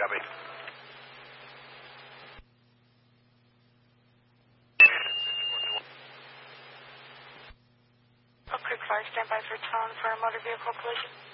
Chevy. Oak Creek Fire, stand by for tone for a motor vehicle collision.